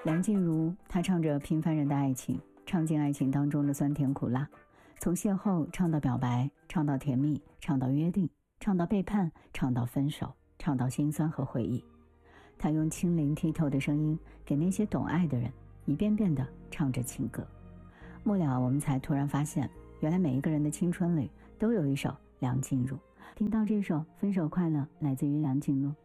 梁静茹，她唱着平凡人的爱情，唱尽爱情当中的酸甜苦辣，从邂逅唱到表白，唱到甜蜜，唱到约定，唱到背叛，唱到分手，唱到心酸和回忆。她用清灵剔透的声音，给那些懂爱的人一遍遍地唱着情歌。末了，我们才突然发现，原来每一个人的青春里都有一首梁静茹。听到这首《分手快乐》，来自于梁静茹。